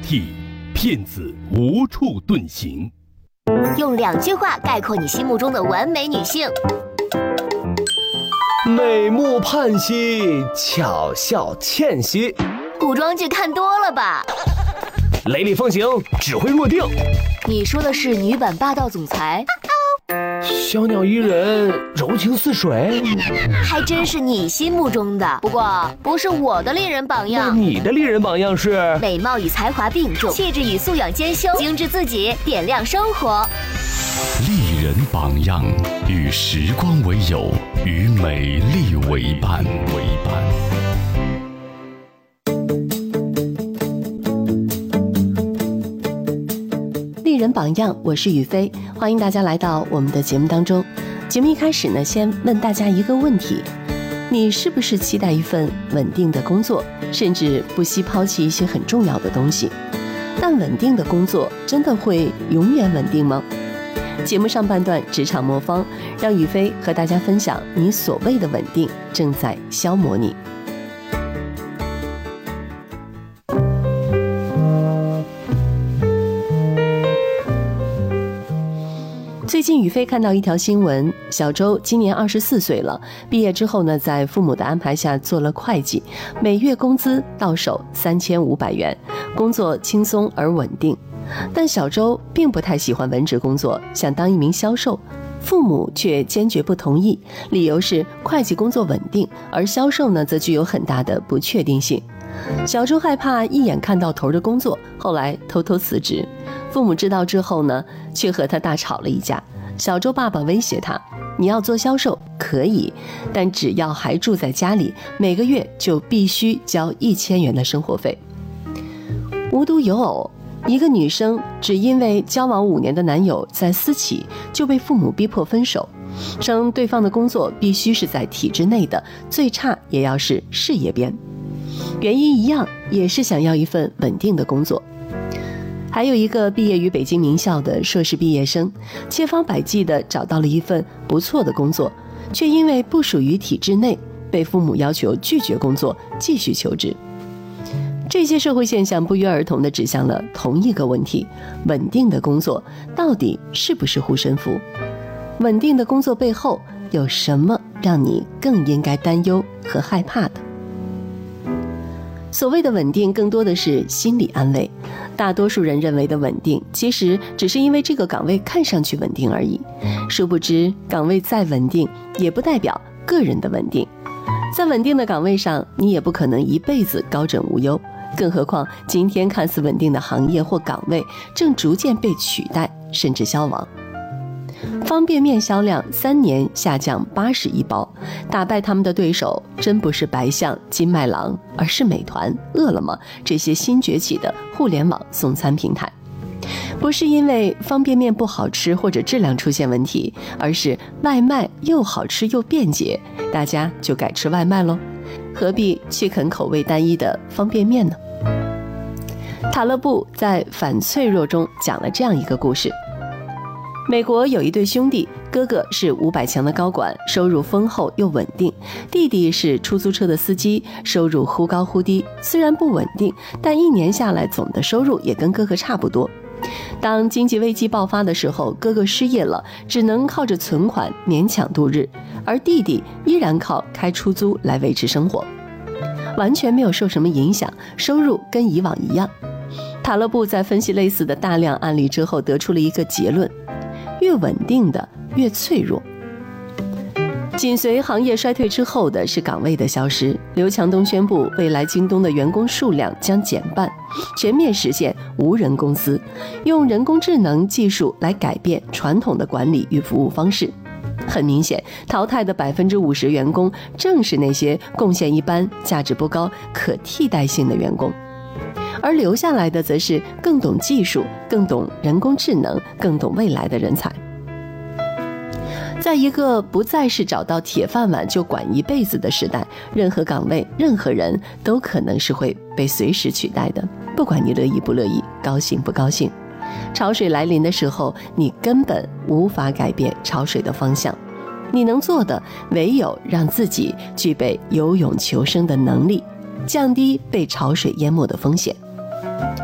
替，骗子无处遁形。 用2句话概括你心目中的完美女性： 美目盼兮，巧笑倩兮。 古装剧看多了吧？ 雷厉风行，指挥若定。 你说的是女版霸道总裁？ 小鸟依人，柔情似水。 还真是你心目中的，不过不是我的丽人榜样。 你的丽人榜样是美貌与才华并重，气质与素养兼修，精致自己，点亮生活。 丽人榜样，与时光为友，与美丽为伴。 丽人榜样，我是雨飞，欢迎大家来到我们的节目当中。节目一开始呢，先问大家一个问题：你是不是期待一份稳定的工作，甚至不惜抛弃一些很重要的东西？但稳定的工作真的会永远稳定吗？节目上半段职场魔方，让雨飞和大家分享你所谓的稳定正在消磨你。最近雨飞看到一条新闻，小周今年24岁了，毕业之后呢，在父母的安排下做了会计，每月工资到手3500元，工作轻松而稳定。但小周并不太喜欢文职工作，想当一名销售，父母却坚决不同意，理由是会计工作稳定，而销售呢则具有很大的不确定性。小周害怕一眼看到头的工作，后来偷偷辞职。父母知道之后呢，却和他大吵了一架。小周爸爸威胁他：你要做销售可以，但只要还住在家里，每个月就必须交1000元的生活费。无独有偶，一个女生只因为交往5年的男友在私企，就被父母逼迫分手，称对方的工作必须是在体制内的，最差也要是事业编。原因一样，也是想要一份稳定的工作。还有一个毕业于北京名校的硕士毕业生，千方百计地找到了一份不错的工作，却因为不属于体制内，被父母要求拒绝工作，继续求职。这些社会现象不约而同地指向了同一个问题：稳定的工作到底是不是护身符？稳定的工作背后有什么让你更应该担忧和害怕的？所谓的稳定更多的是心理安慰，大多数人认为的稳定，其实只是因为这个岗位看上去稳定而已。殊不知，岗位再稳定，也不代表个人的稳定。在稳定的岗位上，你也不可能一辈子高枕无忧。更何况，今天看似稳定的行业或岗位，正逐渐被取代，甚至消亡。方便面销量3年下降80亿包，打败他们的对手真不是白象、金麦郎，而是美团、饿了么这些新崛起的互联网送餐平台。不是因为方便面不好吃或者质量出现问题，而是外卖又好吃又便捷，大家就改吃外卖咯，何必去啃口味单一的方便面呢？塔勒布在《反脆弱》中讲了这样一个故事。美国有一对兄弟，哥哥是500强的高管，收入丰厚又稳定，弟弟是出租车的司机，收入忽高忽低，虽然不稳定，但1年下来总的收入也跟哥哥差不多。当经济危机爆发的时候，哥哥失业了，只能靠着存款勉强度日，而弟弟依然靠开出租来维持生活，完全没有受什么影响，收入跟以往一样。塔勒布在分析类似的大量案例之后，得出了一个结论：越稳定的越脆弱。紧随行业衰退之后的是岗位的消失。刘强东宣布，未来京东的员工数量将减半，全面实现无人公司，用人工智能技术来改变传统的管理与服务方式。很明显，淘汰的50%员工正是那些贡献一般、价值不高、可替代性的员工，而留下来的则是更懂技术、更懂人工智能、更懂未来的人才。在一个不再是找到铁饭碗就管一辈子的时代，任何岗位、任何人都可能是会被随时取代的，不管你乐意不乐意，高兴不高兴。潮水来临的时候，你根本无法改变潮水的方向，你能做的唯有让自己具备游泳求生的能力，降低被潮水淹没的风险。